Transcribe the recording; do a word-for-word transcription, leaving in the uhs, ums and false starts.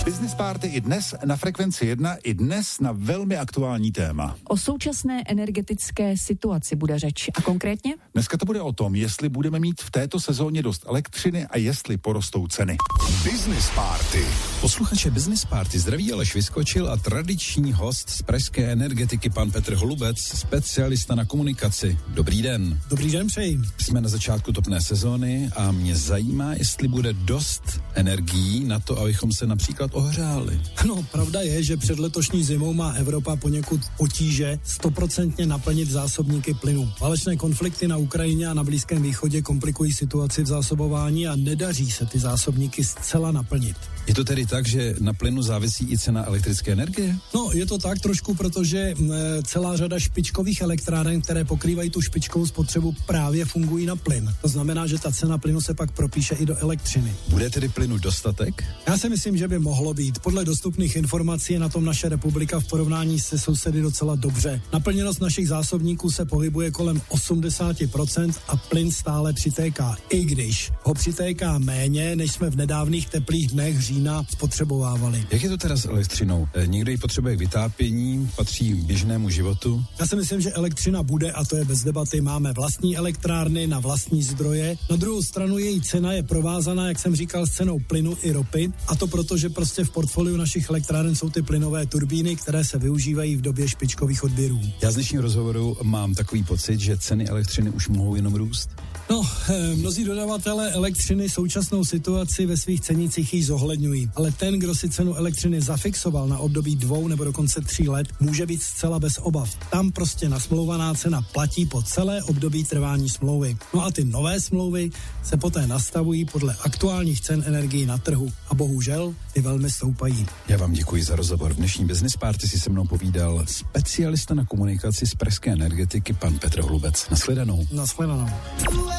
Business Party i dnes na Frekvenci jedna, i dnes na velmi aktuální téma. O současné energetické situaci bude řeč. A konkrétně? Dneska to bude o tom, jestli budeme mít v této sezóně dost elektřiny a jestli porostou ceny. Business Party. Posluchače Business Party zdraví Aleš Vyskočil a tradiční host z pražské energetiky pan Petr Holubec, specialista na komunikaci. Dobrý den. Dobrý den, přeji. Jsme na začátku topné sezóny a mě zajímá, jestli bude dost energií na to, abychom se například ohřáli. No, pravda je, že před letošní zimou má Evropa poněkud potíže stoprocentně naplnit zásobníky plynu. Válečné konflikty na Ukrajině a na Blízkém východě komplikují situaci v zásobování a nedaří se ty zásobníky zcela naplnit. Je to tedy tak, že na plynu závisí i cena elektrické energie? No, je to tak trošku, protože e, celá řada špičkových elektráren, které pokrývají tu špičkovou spotřebu, právě fungují na plyn. To znamená, že ta cena plynu se pak propíše i do elektřiny. Bude tedy plynu dostatek? Já si myslím, že by mohlo být. Podle dostupných informací je na tom naše republika v porovnání se sousedy docela dobře. Naplněnost našich zásobníků se pohybuje kolem osmdesát procent a plyn stále přitéká, i když ho přitéká méně, než jsme v nedávných teplých dnech října spotřebovávali. Jak je to teda s elektřinou? E, někdo ji potřebuje k vytápění, patří k běžnému životu? Já si myslím, že elektřina bude, a to je bez debaty. Máme vlastní elektrárny na vlastní zdroje. Na druhou stranu její cena je provázaná, jak jsem říkal, s cenou plynu i ropy, a to proto, že prostě v portfoliu našich elektráren jsou ty plynové turbíny, které se využívají v době špičkových odběrů. Já z dnešního rozhovoru mám takový pocit, že ceny elektřiny už mohou jenom růst. No, mnozí dodavatelé elektřiny současnou situaci ve svých cenících již zohledňují, ale ten, kdo si cenu elektřiny zafixoval na období dvou nebo dokonce tří let, může být zcela bez obav. Tam prostě nasmlouvaná cena platí po celé období trvání smlouvy. No a ty nové smlouvy se poté nastavují podle aktuálních cen energií na trhu a bohužel ty velmi stoupají. Já vám děkuji za rozhovor. V dnešní Business Party si se mnou povídal specialista na komunikaci z pražské energetiky pan Petr Holubec. Nashledanou. Nashledanou.